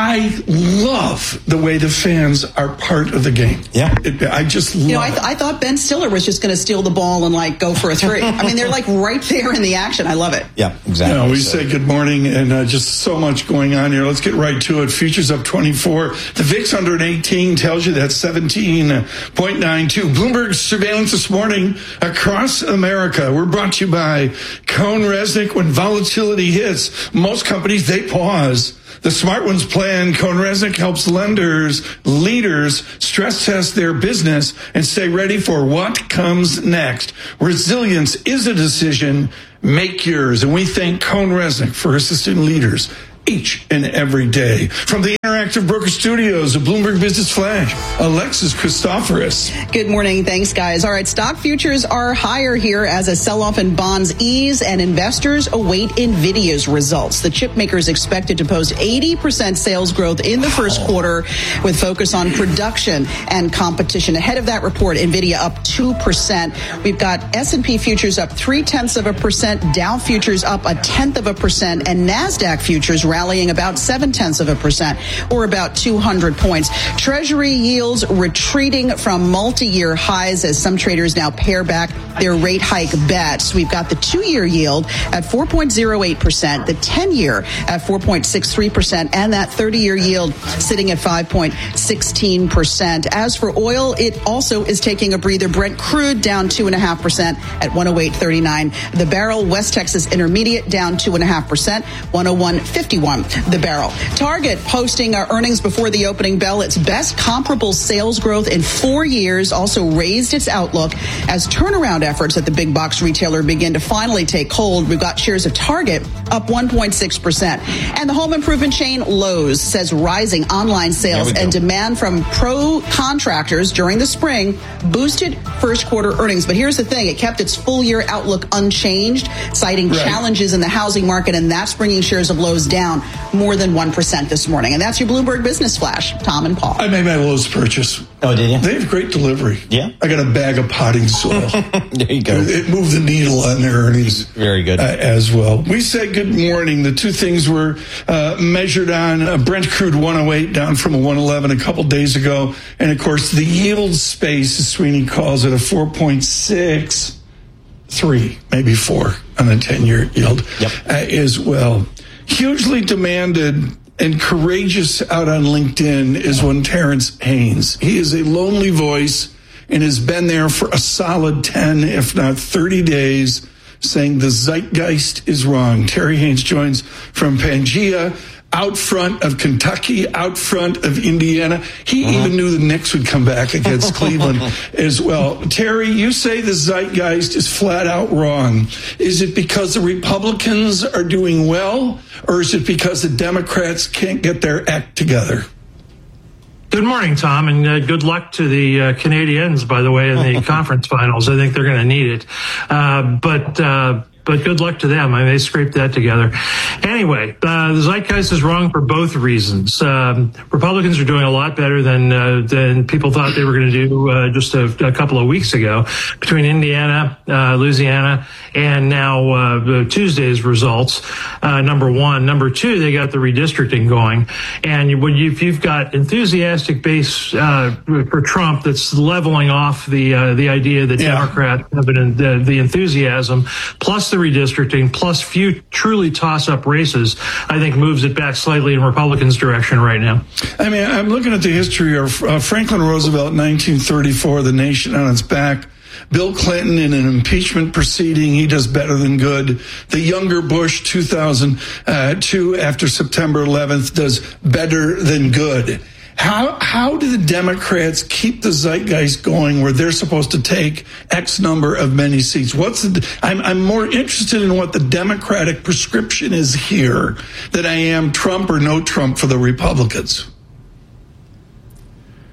I love the way the fans are part of the game. Yeah. It, I just love You know, I, th- I thought Ben Stiller was just going to steal the ball and, like, go for a three. I mean, they're, like, right there in the action. I love it. Yeah, exactly. You know, we so. say good morning, and uh, just so much going on here. Let's get right to it. Futures up twenty-four. The V I X under eighteen tells you that's seventeen point nine two. Bloomberg surveillance this morning across America. We're brought to you by Cone Resnick. When volatility hits, most companies, they pause. The smart ones plan. Cone Resnick helps lenders, leaders stress test their business and stay ready for what comes next. Resilience is a decision. Make yours. And we thank Cone Resnick for assisting leaders each and every day. From the Interactive Broker Studios of Bloomberg Business Flash, Alexis Christoforous. Good morning. Thanks, guys. All right, stock futures are higher here as a sell-off in bonds ease and investors await NVIDIA's results. The chip maker is expected to post eighty percent sales growth in the first quarter with focus on production and competition. Ahead of that report, NVIDIA up two percent. We've got S and P futures up three-tenths of a percent, Dow futures up a tenth of a percent, and NASDAQ futures rallying about seven-tenths of a percent, or about two hundred points. Treasury yields retreating from multi-year highs as some traders now pare back their rate hike bets. We've got the two-year yield at four point oh eight percent, the ten-year at four point six three percent, and that thirty-year yield sitting at five point one six percent. As for oil, it also is taking a breather. Brent crude down two point five percent at one oh eight thirty-nine. The barrel, West Texas Intermediate down two point five percent, one oh one fifty-one the barrel. Target posting our earnings before the opening bell. Its best comparable sales growth in four years, also raised its outlook as turnaround efforts at the big box retailer begin to finally take hold. We've got shares of Target up one point six percent. And the home improvement chain Lowe's says rising online sales and demand from pro contractors during the spring boosted first quarter earnings. But here's the thing. It kept its full year outlook unchanged, citing right. challenges in the housing market, and that's bringing shares of Lowe's down more than one percent this morning. And that's your Bloomberg Business Flash. Tom and Paul. I made my Lowe's purchase. Oh, did you? They have great delivery. Yeah. I got a bag of potting soil. There you go. It moved the needle on their earnings. Very good. Uh, as well. We say good morning. The two things were uh, measured on uh, Brent crude one oh eight down from a one eleven a couple days ago. And, of course, the yield space, as Sweeney calls it, a four point six three, maybe four on the ten-year yield yep. uh, as well. Hugely demanded and courageous out on LinkedIn is one Terrence Haynes. He is a lonely voice and has been there for a solid ten, if not thirty days, saying the zeitgeist is wrong. Terry Haynes joins from Pangea, out front of Kentucky, out front of Indiana. He uh-huh. even knew the Knicks would come back against Cleveland as well. Terry, you say the zeitgeist is flat out wrong. Is it because the Republicans are doing well, or is it because the Democrats can't get their act together? Good morning, Tom, and uh, good luck to the uh, Canadiens, by the way, in the conference finals. I think they're going to need it. Uh, but... Uh, But good luck to them. I mean, they scraped that together. Anyway, uh, the zeitgeist is wrong for both reasons. Um, Republicans are doing a lot better than uh, than people thought they were going to do uh, just a, a couple of weeks ago. Between Indiana, uh, Louisiana, and now uh, Tuesday's results, uh, number one. Number two, they got the redistricting going. And when you, if you've got enthusiastic base uh, for Trump that's leveling off the uh, the idea that yeah. Democrats have been the, the enthusiasm, plus the redistricting, plus few truly toss-up races, I think moves it back slightly in Republicans' direction right now. I mean, I'm looking at the history of uh, Franklin Roosevelt, nineteen thirty-four, the nation on its back. Bill Clinton in an impeachment proceeding, he does better than good. The younger Bush, two thousand two, after September eleventh, does better than good. How how do the Democrats keep the zeitgeist going where they're supposed to take X number of many seats? What's the, I'm I'm more interested in what the Democratic prescription is here than I am Trump or no Trump for the Republicans.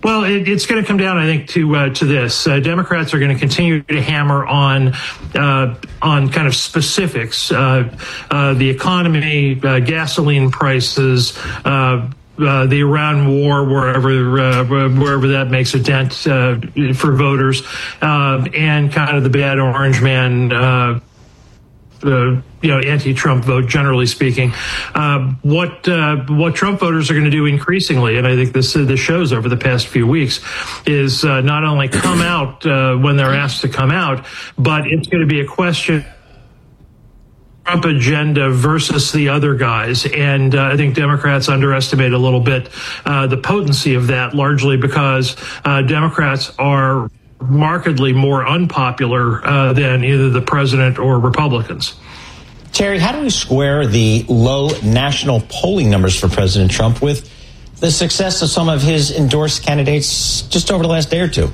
Well, it, it's going to come down, I think, to uh, to this. Uh, Democrats are going to continue to hammer on uh, on kind of specifics, uh, uh, the economy, uh, gasoline prices, uh, uh, the Iran war, wherever uh, wherever that makes a dent uh, for voters, uh, and kind of the bad orange man. Uh, Uh, you know, anti-Trump vote, generally speaking. Uh, what uh, what Trump voters are going to do increasingly, and I think this uh, this shows over the past few weeks, is uh, not only come out uh, when they're asked to come out, but it's going to be a question. Trump agenda versus the other guys. And uh, I think Democrats underestimate a little bit uh, the potency of that, largely because uh, Democrats are markedly more unpopular uh, than either the president or Republicans. Terry, how do we square the low national polling numbers for President Trump with the success of some of his endorsed candidates just over the last day or two?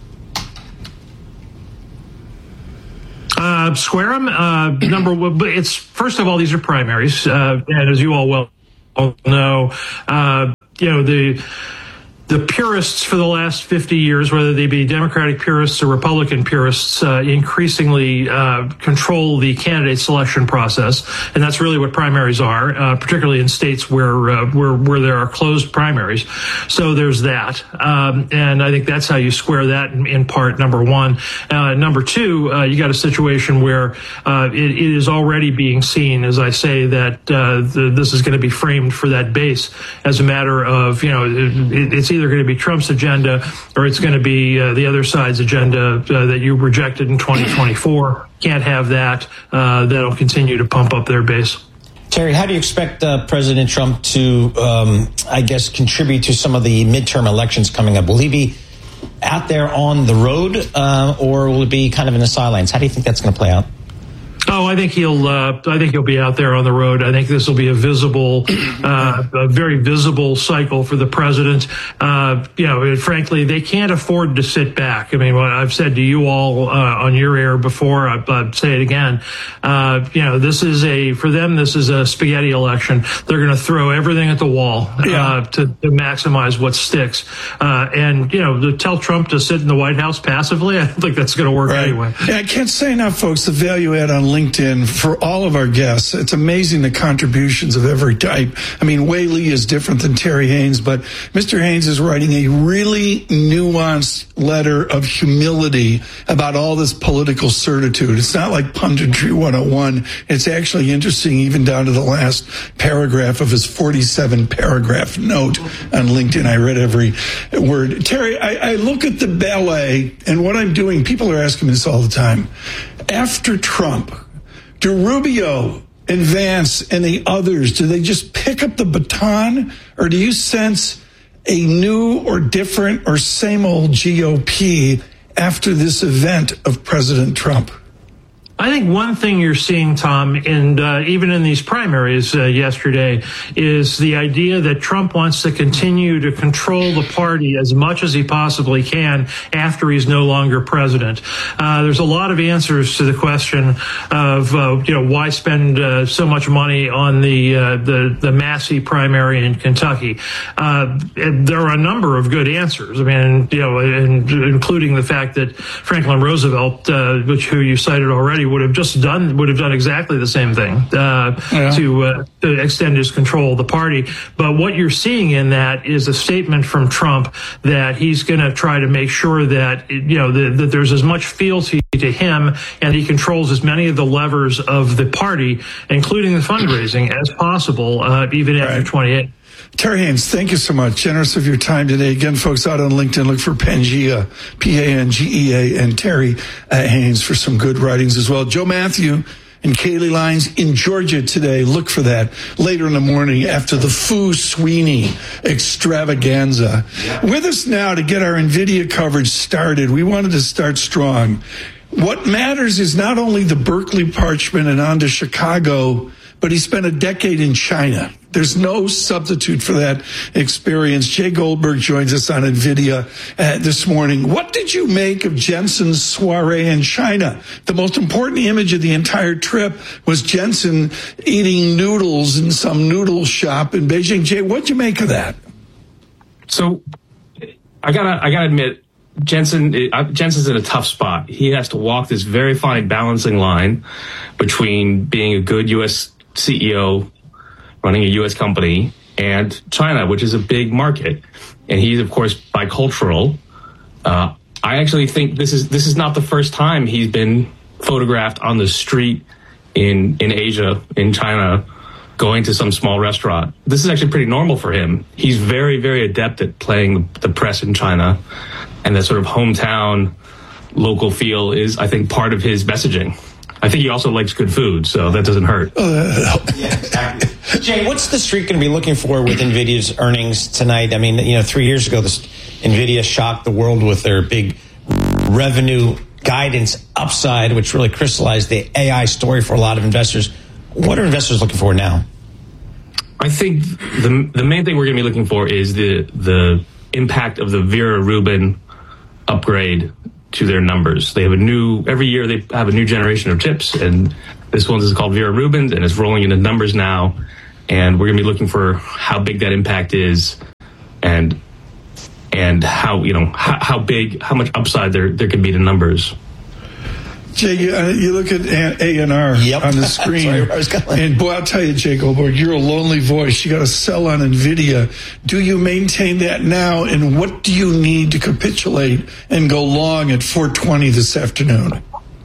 Uh, square them. Uh, number one, but it's first of all, these are primaries, uh, and as you all well know, uh, you know the. The purists for the last fifty years, whether they be Democratic purists or Republican purists, uh, increasingly uh, control the candidate selection process, and that's really what primaries are, uh, particularly in states where uh, where where there are closed primaries. So there's that, um, and I think that's how you square that in, in part. Number one, uh, number two, uh, you got a situation where uh, it, it is already being seen, as I say, that uh, the, this is going to be framed for that base as a matter of you know it, it's either going to be Trump's agenda or it's going to be uh, the other side's agenda uh, that you rejected in twenty twenty-four. Can't have that. Uh, that'll continue to pump up their base. Terry, how do you expect uh, President Trump to, um, I guess, contribute to some of the midterm elections coming up? Will he be out there on the road uh, or will it be kind of in the sidelines? How do you think that's going to play out? Oh, I think he'll. Uh, I think he'll be out there on the road. I think this will be a visible, uh, a very visible cycle for the president. Uh, you know, frankly, they can't afford to sit back. I mean, what I've said to you all uh, on your air before, I, I'd say it again. Uh, you know, this is a for them. This is a spaghetti election. They're going to throw everything at the wall uh, yeah. to, to maximize what sticks. Uh, and you know, to tell Trump to sit in the White House passively, I don't think that's going to work right. anyway. Yeah, I can't say enough, folks. The value add on LinkedIn for all of our guests. It's amazing the contributions of every type. I mean, Whaley is different than Terry Haynes, but Mister Haynes is writing a really nuanced letter of humility about all this political certitude. It's not like punditry one oh one. It's actually interesting, even down to the last paragraph of his forty-seven paragraph note on LinkedIn. I read every word. Terry, I, I look at the ballet, and what I'm doing, people are asking me this all the time. After Trump, do Rubio and Vance and the others, do they just pick up the baton, or do you sense a new or different or same old G O P after this event of President Trump? I think one thing you're seeing, Tom, and uh, even in these primaries uh, yesterday, is the idea that Trump wants to continue to control the party as much as he possibly can after he's no longer president. Uh, there's a lot of answers to the question of, uh, you know, why spend uh, so much money on the uh, the the Massey primary in Kentucky. Uh, there are a number of good answers. I mean, you know, and, including the fact that Franklin Roosevelt, uh, which who you cited already, would have just done would have done exactly the same thing uh, yeah. to, uh, to extend his control of the party. But what you're seeing in that is a statement from Trump that he's going to try to make sure that you know the, that there's as much fealty to him and he controls as many of the levers of the party, including the fundraising, as possible, uh, even after right. twenty-eight. Terry Haynes, thank you so much. Generous of your time today. Again, folks, out on LinkedIn, look for Pangea, P A N G E A, and Terry uh, Haynes for some good writings as well. Joe Matthew and Kaylee Lyons in Georgia today. Look for that later in the morning after the Fu Sweeney extravaganza. Yeah. With us now to get our NVIDIA coverage started, we wanted to start strong. What matters is not only the Berkeley Parchment and on to Chicago, but he spent a decade in China. There's no substitute for that experience. Jay Goldberg joins us on NVIDIA uh, this morning. What did you make of Jensen's soiree in China? The most important image of the entire trip was Jensen eating noodles in some noodle shop in Beijing. Jay, what did you make of that? So I gotta, I gotta admit, Jensen, Jensen's in a tough spot. He has to walk this very fine balancing line between being a good U S C E O, running a U S company, and China, which is a big market. And he's, of course, bicultural. Uh, I actually think this is this is not the first time he's been photographed on the street in in Asia, in China, going to some small restaurant. This is actually pretty normal for him. He's very, very adept at playing the press in China. And that sort of hometown, local feel is, I think, part of his messaging. I think he also likes good food, so that doesn't hurt. Yeah, exactly. Jay, what's the street going to be looking for with NVIDIA's earnings tonight? I mean, you know, three years ago, this, NVIDIA shocked the world with their big revenue guidance upside, which really crystallized the A I story for a lot of investors. What are investors looking for now? I think the the main thing we're going to be looking for is the the impact of the Vera Rubin upgrade to their numbers. They have a new, every year they have a new generation of chips, and this one is called Vera Rubin, and it's rolling into numbers now. And we're going to be looking for how big that impact is, and and how, you know, how, how big, how much upside there there can be to numbers. Jay, you, uh, you look at A and R yep. on the screen, and boy, I'll tell you, Jay Goldberg, you're a lonely voice. You got to sell on NVIDIA. Do you maintain that now, and what do you need to capitulate and go long at four twenty this afternoon?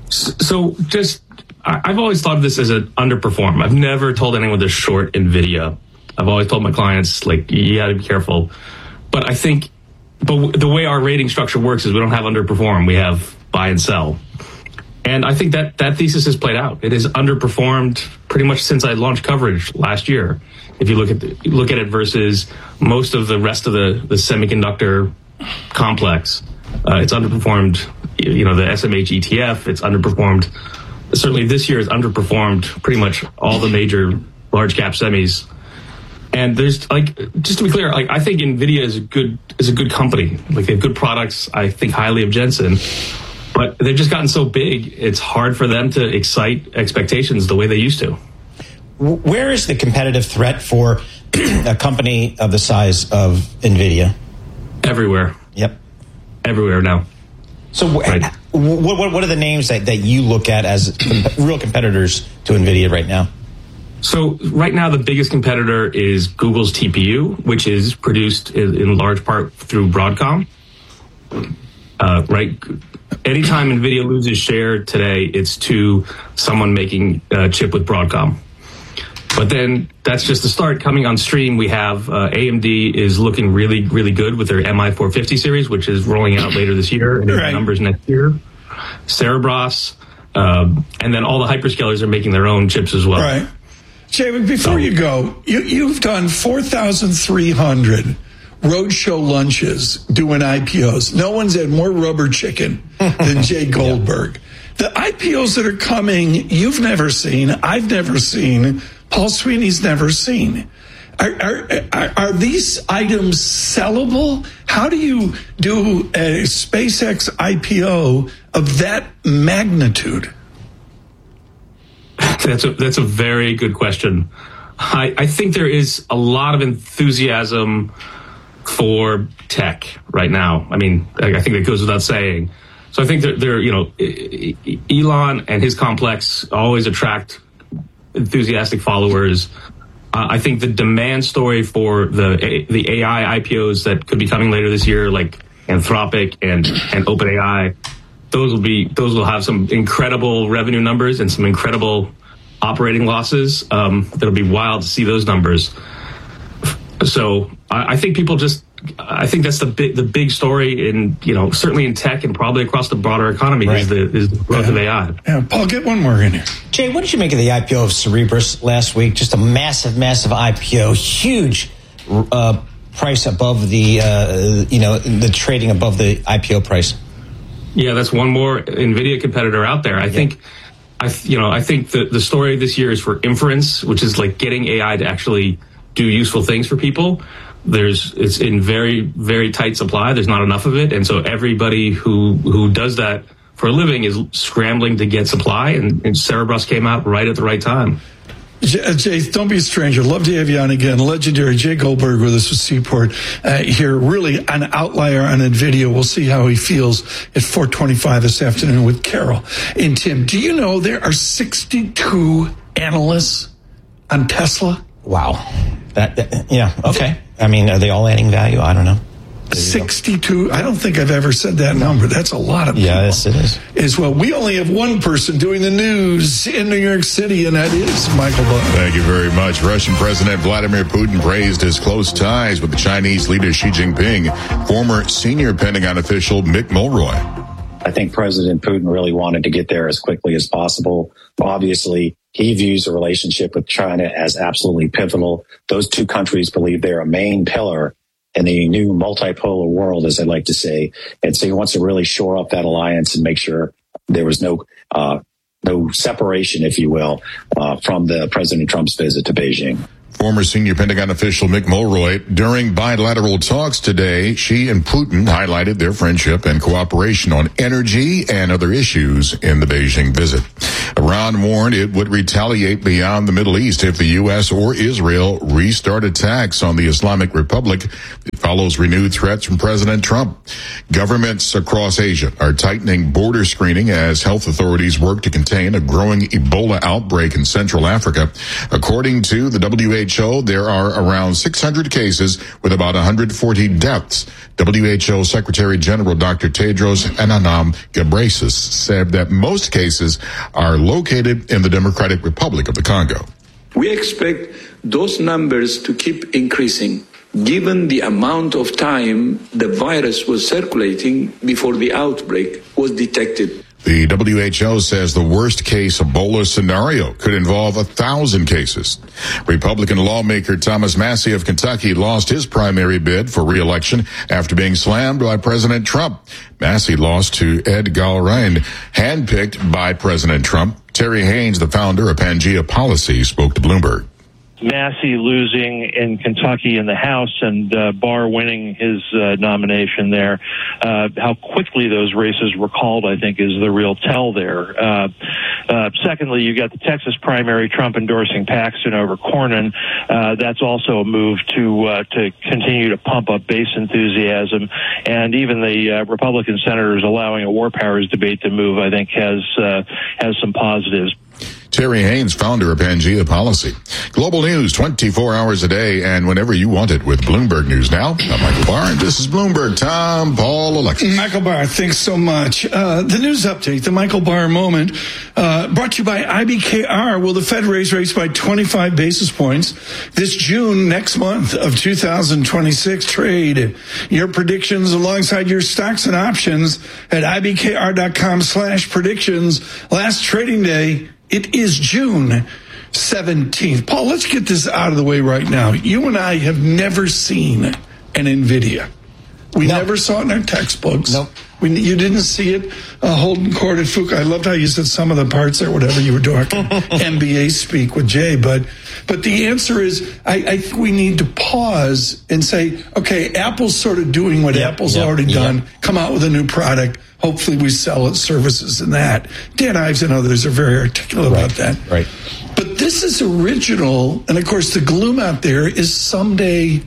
So just, I've always thought of this as an underperform. I've never told anyone to short NVIDIA. I've always told my clients, like, you got to be careful. But I think, but the way our rating structure works is we don't have underperform. We have buy and sell. And I think that that thesis has played out. It has underperformed pretty much since I launched coverage last year. If you look at the, look at it versus most of the rest of the, the semiconductor complex, uh, it's underperformed. You know, the S M H E T F, it's underperformed. Certainly this year, it's underperformed pretty much all the major large cap semis. And there's, like, just to be clear, like, I think NVIDIA is a good is a good company. Like, they have good products. I think highly of Jensen. But they've just gotten so big, it's hard for them to excite expectations the way they used to. Where is the competitive threat for a company of the size of NVIDIA? Everywhere. Yep. Everywhere now. So right. what, what, what are the names that, that you look at as real competitors to NVIDIA right now? So right now, the biggest competitor is Google's T P U, which is produced in, in large part through Broadcom. Uh, right. Anytime NVIDIA loses share today, it's to someone making a chip with Broadcom. But then that's just the start. Coming on stream, we have uh, A M D is looking really, really good with their M I four fifty series, which is rolling out later this year, and right. numbers next year. Cerebras, um, and then all the hyperscalers are making their own chips as well. Right. Jay, before so, you go, you, you've done four thousand three hundred roadshow lunches doing I P Os. No one's had more rubber chicken than Jay Goldberg. Yeah. The I P Os that are coming, you've never seen, I've never seen, Paul Sweeney's never seen. Are, are, are, are these items sellable? How do you do a SpaceX I P O of that magnitude? That's a, that's a very good question. I, I think there is a lot of enthusiasm for tech right now. I mean, I think that goes without saying. So I think that there, you know, Elon and his complex always attract enthusiastic followers. Uh, I think the demand story for the the A I I P Os that could be coming later this year, like Anthropic and and OpenAI, those will be those will have some incredible revenue numbers and some incredible operating losses. Um, that'll be wild to see those numbers. So I, I think people just, I think that's the big, the big story in, you know, certainly in tech and probably across the broader economy right. is the is the growth yeah. of A I. Yeah, Paul, get one more in here. Jay, what did you make of the I P O of Cerebras last week? Just a massive, massive I P O, huge uh, price above the, uh, you know, the trading above the I P O price. Yeah, that's one more NVIDIA competitor out there. I yeah. think, I you know, I think the the story this year is for inference, which is like getting A I to actually do useful things for people. There's it's in very, very tight supply. There's not enough of it. And so everybody who who does that for a living is scrambling to get supply. And, and Cerebras came out right at the right time. Jay, Jay, don't be a stranger. Love to have you on again. Legendary Jay Goldberg with us with Seaport uh, here. Really an outlier on NVIDIA. We'll see how he feels at four twenty-five this afternoon with Carol and Tim. Do you know there are sixty-two analysts on Tesla? Wow. That, that yeah, okay. I mean, are they all adding value? I don't know. sixty-two. I don't think I've ever said that number. That's a lot of people. Yeah, yes, it is. As well. We only have one person doing the news in New York City, and that is Michael Barr. Thank you very much. Russian President Vladimir Putin praised his close ties with the Chinese leader Xi Jinping. Former senior Pentagon official Mick Mulroy. I think President Putin really wanted to get there as quickly as possible. Obviously, he views the relationship with China as absolutely pivotal. Those two countries believe they're a main pillar in the new multipolar world, as I like to say. And so he wants to really shore up that alliance and make sure there was no uh, no separation, if you will, uh, from the President Trump's visit to Beijing. Former senior Pentagon official Mick Mulroy. During bilateral talks today, Xi and Putin highlighted their friendship and cooperation on energy and other issues in the Beijing visit. Iran warned it would retaliate beyond the Middle East if the U S or Israel restart attacks on the Islamic Republic. It follows renewed threats from President Trump. Governments across Asia are tightening border screening as health authorities work to contain a growing Ebola outbreak in Central Africa. According to the W H O, there are around six hundred cases with about one hundred forty deaths. W H O Secretary General Doctor Tedros Adhanom Ghebreyesus said that most cases are located in the Democratic Republic of the Congo. We expect those numbers to keep increasing, given the amount of time the virus was circulating before the outbreak was detected. The W H O says the worst case Ebola scenario could involve a thousand cases. Republican lawmaker Thomas Massie of Kentucky lost his primary bid for re-election after being slammed by President Trump. Massie lost to Ed Galrain, handpicked by President Trump. Terry Haynes, the founder of Pangea Policy, spoke to Bloomberg. Massie losing in Kentucky in the House and uh, Barr winning his uh, nomination there. Uh, how quickly those races were called, I think, is the real tell there. Uh, uh, secondly, you got the Texas primary, Trump endorsing Paxton over Cornyn. Uh, that's also a move to uh, to continue to pump up base enthusiasm. And even the uh, Republican senators allowing a war powers debate to move, I think, has uh, has some positives. Terry Haynes, founder of Pangea Policy. Global news twenty-four hours a day and whenever you want it with Bloomberg News Now. I'm Michael Barr, and this is Bloomberg. Tom, Paul, Alexis. Michael Barr, thanks so much. Uh, the news update, the Michael Barr moment, uh, brought to you by I B K R. Will the Fed raise rates by twenty-five basis points this June, next month of two thousand twenty-six? Trade your predictions alongside your stocks and options at ibkr.com slash predictions. Last trading day, it is June seventeenth. Paul, let's get this out of the way right now. You and I have never seen an NVIDIA. We no. never saw it in our textbooks. Nope. We, you didn't see it. Uh, Holden Court at Fuqua. I loved how you said some of the parts there, whatever you were doing. M B A speak with Jay. But but the answer is, I, I think we need to pause and say, okay, Apple's sort of doing what yep, Apple's yep, already done. Yep. Come out with a new product. Hopefully we sell its services and that. Dan Ives and others are very articulate right, about that. Right. But this is original. And, of course, the gloom out there is someday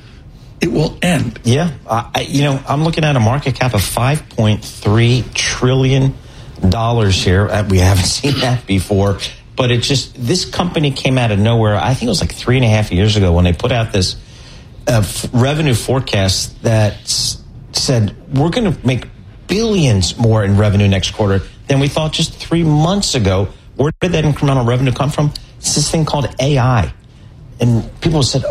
it will end. Yeah. Uh, I, you know, I'm looking at a market cap of five point three trillion dollars here. Uh, we haven't seen that before. But it just, this company came out of nowhere. I think it was like three and a half years ago when they put out this uh, f- revenue forecast that s- said, we're going to make billions more in revenue next quarter than we thought just three months ago. Where did that incremental revenue come from? It's this thing called A I. And people said,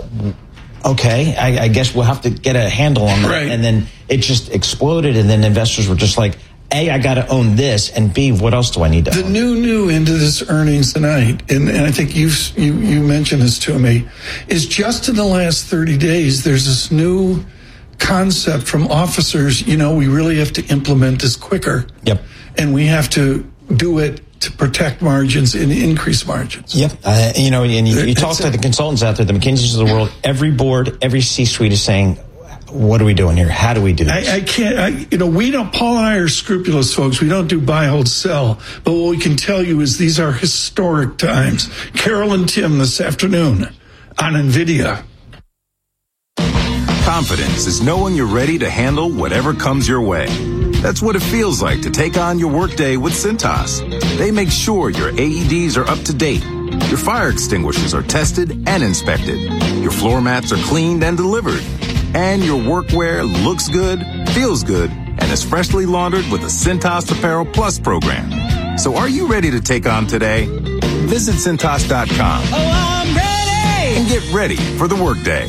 okay, I, I guess we'll have to get a handle on that. Right. And then it just exploded. And then investors were just like, A, I got to own this. And B, what else do I need to the own? The new new into this earnings tonight, and, and I think you you you mentioned this to me, is just in the last thirty days, there's this new concept from officers, you know, we really have to implement this quicker. Yep. And we have to do it to protect margins and increase margins. Yep. Uh, you know, and you, you talk to the consultants out there, the McKinseys of the world, every board, every C-suite is saying, what are we doing here? How do we do this? I, I can't, I, you know, we don't, Paul and I are scrupulous folks. We don't do buy, hold, sell. But what we can tell you is these are historic times. Carol and Tim this afternoon on NVIDIA. Confidence is knowing you're ready to handle whatever comes your way. That's what it feels like to take on your workday with Cintas. They make sure your A E Ds are up to date, your fire extinguishers are tested and inspected, your floor mats are cleaned and delivered, and your workwear looks good, feels good, and is freshly laundered with the Cintas Apparel Plus program. So are you ready to take on today? Visit Cintas dot com. Oh, I'm ready! And get ready for the workday.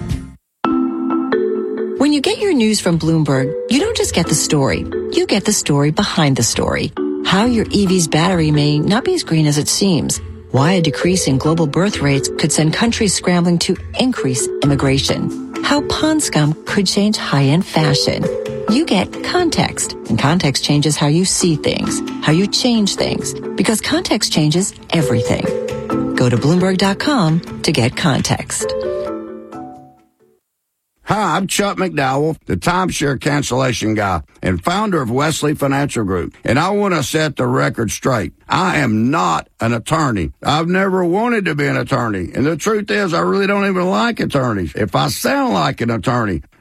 When you get your news from Bloomberg, you don't just get the story. You get the story behind the story. How your E V's battery may not be as green as it seems. Why a decrease in global birth rates could send countries scrambling to increase immigration. How pond scum could change high-end fashion. You get context, and context changes how you see things, how you change things, because context changes everything. Go to Bloomberg dot com to get context. Hi, I'm Chuck McDowell, the timeshare cancellation guy and founder of Wesley Financial Group. And I want to set the record straight. I am not an attorney. I've never wanted to be an attorney. And the truth is, I really don't even like attorneys. If I sound like an attorney,